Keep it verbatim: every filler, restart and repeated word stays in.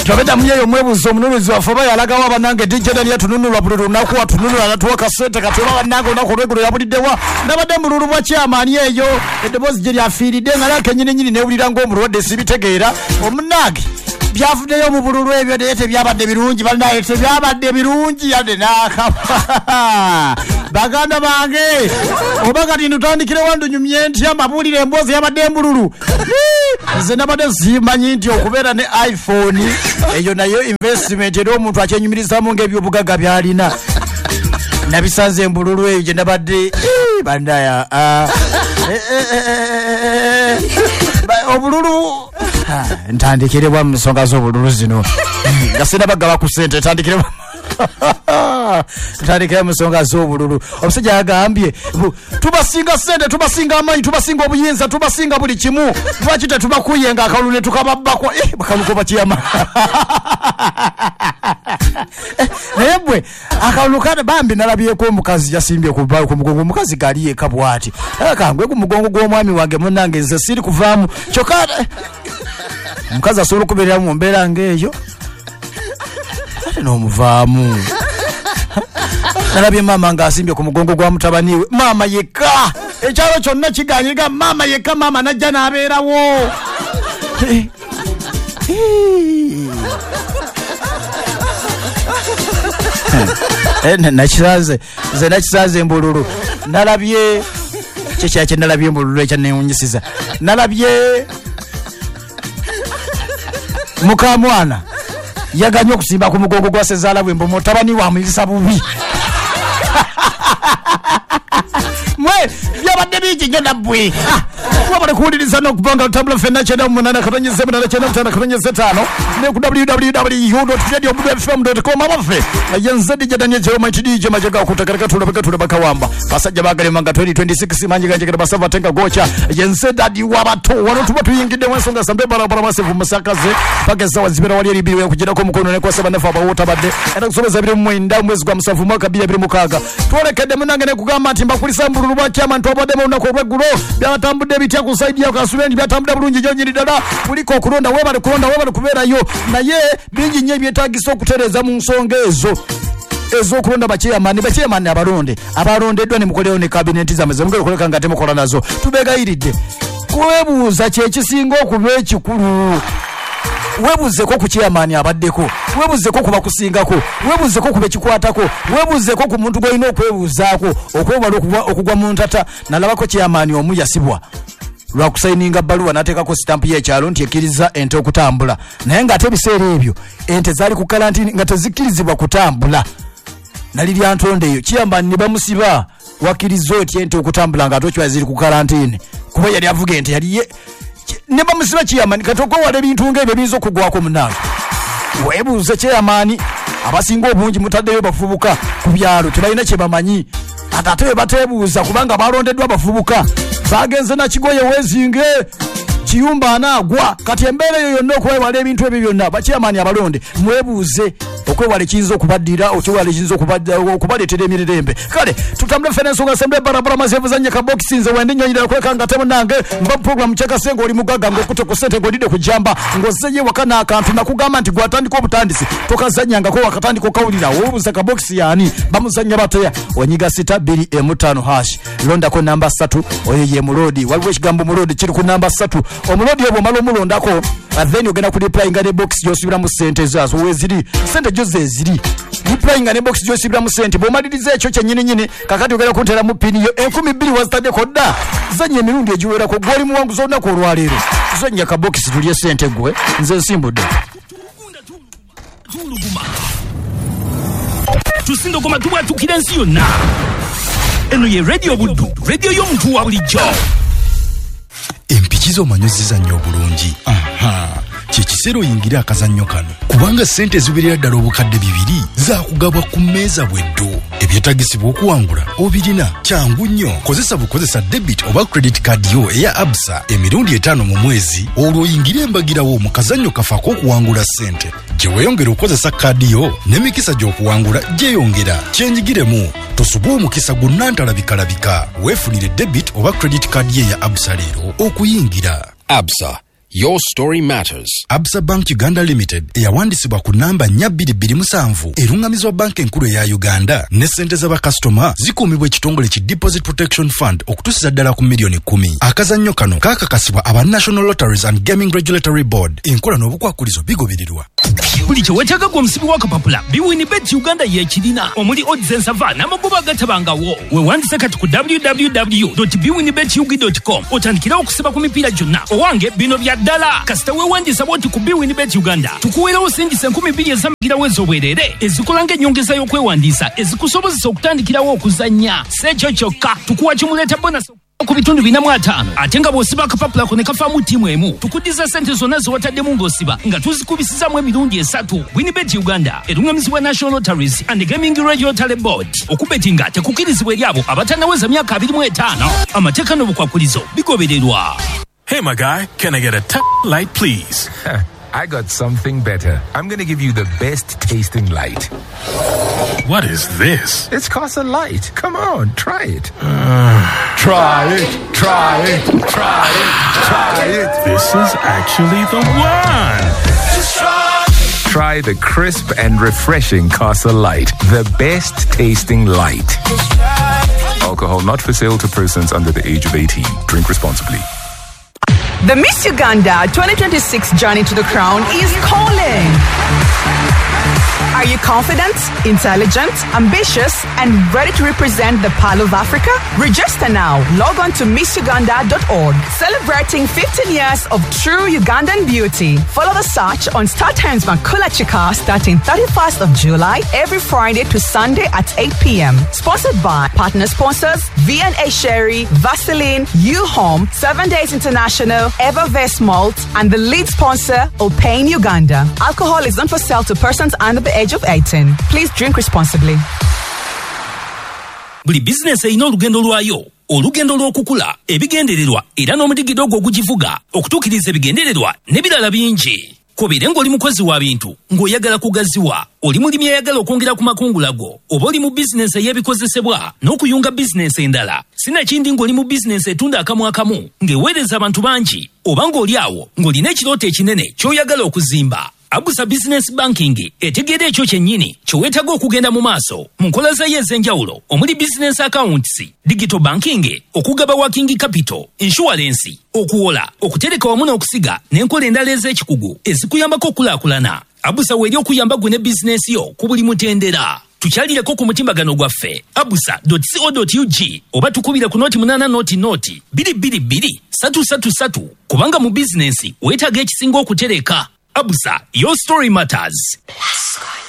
Chobeta mnyeyo mwebuzo omununuzi waffe yalaga wa banange D J Daniel tununulwa buli lunaku atununula natuwa kasente katola banange onako olweggulo yabuliddewa nabadde mululu bwa kyamaani eyo eddoboozi gye lyafiiridde nga lake nyini nyini neewulira ng'omulwadde sibitegeera omunange byavuddeyo mu bululu ebyo naye tebyabadde birungi banaye tebyabadde birungi yadde naakaba baganda bange oba kati ntutandikire wandunyumye ntya mbabuulire emboozi yabadde embululu nze nabadde simanyi nti okubeera ne iPhone eyo nayo investment era omuntu akyenyumirizamu ng'ebyobugaga byalina nabisanze embululu eyo gye nabadde bandaya obululu ntandikiribwa mu nsonga z'obululu zino nga sinabagaba ku ssente ntandikiribwa ntandikira mu nsonga z'obululu omusajja yagambye tubasinga ssente tubasinga amaanyi tubasinga obuyinza tubasinga buli kimu lwaki tetubakuyenga akalulu ne tukababbako bakaluko bakiyama naye bwe akalulu kane bambi nalabyeko omukazi yasimbye ku mugongo omukazi gali yeka bwati kangwe ku mugongo gw'omwami wange munange nze siri kuvaamu kyokka omukazi asobola okubeera mu mbeera ng'eyo ate n'omuvaamu nalabye maama ng'asimbye ku mugongo gwa mutabaniwe maama yekka ekyalo kyonna kiganyiriga maama yekka maama najja n'abeerawo nakisaze nze nakisaze embululu nalabye kyekyakye nalabye embululu ekyanewunyisiza nalabye mukamwana yaganya okusimba ku mugongo gwa sezaala bwe mbomo tabani wa muyisa bubi mwe byabadde bingi ngenda bwe wabale kuwuliriza n'okubanga lutambula ffenna kyenda mu munana katonyeze munana kyenda mutaano katonyeze ttaano ne ku w w w dot radio f m dot com abaffe yenze D J Daniel Jeremiah D J Majega okutakaleka tulabeka tulabeka wamba basajja bagalema nga twenty twenty-six manyi ganjekera basava tenga gocha yenze dadi wabato wano tuba tuyingidde wensonga sambe barabara masevu musakaze pageza wazibera wali libiwe kujira ko mukono ne kwasaba nafa bawota badde era kusobeza biri mwenda mwezi gwa musavu mwaka bbiri abiri mukaaga twolekedde munange ne kugamba nti mbakulisa mbululu bwa kyama ntwabadde mu nako olweggulo byatambudde bitya ku side ya kasubendi byatambudde bulungi nyo nyiri ddala kuliko okulonda webale kulonda webale kubeerayo naye bingi nnyo ebyetaagisa okutereeza mu nsonga ezo ez'okulonda bakiyamani bakiyamani abalonde abalondeddwa ne mukolewo ne kabineti zamaze mugere okoleka nga temukola nazo tubeegayiridde kwebuuza kyekisinga okuba ekikulu webuuzeko ku kyamaani abaddeko webuuzeko ku bakusingako webuuzeko ku bekikwatako webuuzeko ku muntu gw'olina okwebuuzaako okwewala okugwa mu ntata nalabako kyamaani omu yasibwa lwakusayininga bbaluwa n'ateekako sitampu y'ekyalo nti ekkiriza ente okutambula naye ng'ate ebiseera ebyo ente zaali ku kalantini nga tezikkirizibwa kutambula nali lya ntonde eyo kyamaani ne bamusiba wakkiriza otya ente okutambula ng'ate okiwa ziri ku kalantini kuba yali avuga ente yali ne bamusiba kyamaani kati okwewala ebintu ng'ebyo biyinza okugwako munange weebuuze kyamaani abasinga obungi mutaddeyo bafubuka ku byalo tebalina kye bamanyi ate ate be bateebuuza kubanga balondeddwa bafubuka bagenze na kigoye wezinge kiyumba anaagwa kati embeera eyo yonna okwewala ebintu ebyo byonna bakyamaani abalonde mwebuuze okwewala ekiyinza okubaddira okwewala ekiyinza okubaleetera emirerembe kale tutambule ffene ensonga sembe barabara mazevuzanye kabokisi nze wende nnyonyerera kweka nga temunange mba puroguramu kyekase ng'oli mugaga ng'okutte ku ssente ng'olidde ku jjamba ng'ozzeyo waka n'akantu nakugamba nti gwatandika obutandisi tokazannyangako wakatandika okawulira wobuuza kabokisi yaani bamuzannya bateya onyiga sita bbiri emu ttaano hash londako namba ssatu oyo ye mulodi waliwo ekigambo mulodi kiri ku namba ssatu omulodi obwo omala omulondako then ogenda ku replyinga ne box gy'osibiramu ssente zazo weziri ssente gyo zeziri replyinga ne box gy'osibiramu ssente bw'omaliriza ekyo kyennyini nyini kakati ogenda kunteramu piniyo enkumi bbiri wazitaddeko dda zanya emirundi egiwerako gwoli muwanguza olunaku olwaleero zanya kabokisi tulye ssente gwe nze nsimbudde tusindogoma tubwatukira ensi yonna eno ye radio buddu radio y'omuntu wa bulijjo empikizo omanyoziza nnyo obulungi aha kyekiseera oyingira akazannyo kano kubanga ssente ziberera ddala obukadde bibiri zaakugabwa ku mmeeza bweddo ebyetagisibwa okuwangula obirina kyangu nnyo kozesa bukozesa debit oba credit card yo eya absa emirundi etaano mu mwezi olwo oyingire embagirawo mu kazannyo kafaako okuwangula ssente gye weeyongera okukozesa kaadi yo n'emikisa gy'okuwangula gyeyongera kyenjigiremu tosubwa omukisa gwonna ntalabika weefunire debit oba credit card ye ya absa leero okuyingira absa Your story matters. Absa Bank Uganda Limited eyawandisibwa ku namba nnya bbiri bbiri musanvu erungamizwa banka enkulu eya Uganda ne ssente z'abakasitoma zikuumibwa ekitongole ki Deposit Protection Fund okutuusiza ddala ku miliyoni kumi. Akazannyo kano kaakakasibwa aba National Lotteries and Gaming Regulatory Board. Enkola n'obukwakulizo bigobererwa. Buli kye weetaaga gw'omusibi wa kapapula BWinBet Uganda yeekirina omuli odds ensava n'amagoba agatabangawo. Weewandise kati ku w w w dot b win bet u g dot com otandikira okusiba ku mipiira gyonna. Owange bino bya ddala kasita weewandisa bw'oti ku BWinBet Uganda tukuweerawo singisa enkumi bbiri ez'amagirawo ez'obwereere ezikola ng'ennyongeza y'okwewandiisa ezikusobozesa okutandikirawo okuzannya. Si ekyo kyokka tukuwa kimuleeta bonasi ku bitundu bina mu ataano ate nga bw'osiba akapapula ko ne kafaamu ttiimu emu tukuddiza ssente zonna ze wataddemu ng'osiba nga tuzikubisizaamu emirundi esatu. WinBet Uganda erungamizibwa National Lotteries and Gaming Regulatory Board. Okubetinga tekukkirizibwa eri abo abatannaweza myaka abiri mu etaano. Amateeka n'obukwakulizo bigobererwa. Hey, my guy, can I get a t- light, please? I got something better. I'm going to give you the best tasting light. What is this? It's Casa Light. Come on, try it. Uh, try it, try it, try it, try it. This is actually the one. Try the crisp and refreshing Casa Light. The best tasting light. Alcohol not for sale to persons under the age of eighteen. Drink responsibly. The Miss Uganda twenty twenty-six journey to the crown is calling. Are you confident, intelligent, ambitious, and ready to represent the Pearl of Africa? Register now. Log on to miss uganda dot org. Celebrating fifteen years of true Ugandan beauty. Follow the search on Star Times Makula Chika starting thirty-first of July every Friday to Sunday at eight p.m. Sponsored by partner sponsors V and A Sherry, Vaseline, U-Home, Seven Days International, Evervest Malt, and the lead sponsor, Opain Uganda. Alcohol is not for sale to persons under the age of eighteen. Please drink responsibly. Buli business erina olugendo lwayo, olugendo lw'okukula, ebigendererwa era n'omudigido gwo ogugivuga okutuukiriza ebigendererwa n'ebirala bingi. Kobere ng'oli mukozi wa bintu ng'oyagala kugaziwa, oli mulimi ayagala okwongera ku makungula go, oba oli mu bizinesi ey'ebikozesebwa n'okuyunga bizinesi endala. Sinakindi ng'oli mu bizinesi etunda akamu akamu ng'eweereza abantu bangi, oba ng'oli awo ng'olina ekirooto ekinene ky'oyagala okuzimba. Abusa Business Banking etegeera ekyo kyennyini kyeweetaaga okugenda mu maaso mu nkola zayo ez'enjawulo omuli business accounts, digital banking, okugaba working capital, insurance, okuwola, okutereka wamu n'okusiga n'enkola endala ez'ekikugu ezikuyambako okulaakulana. Abusa weeri okuyamba gwe ne bizinesi yo ku buli mutendera. Tukyalireko ku mutimbagano gwaffe abusa dot co dot u g oba tukubira ku noti munana noti noti bbiri bbiri bbiri satu satu satu kubanga mu bizinesi weetaaga ekisinga okutereka. Abusa, your story matters.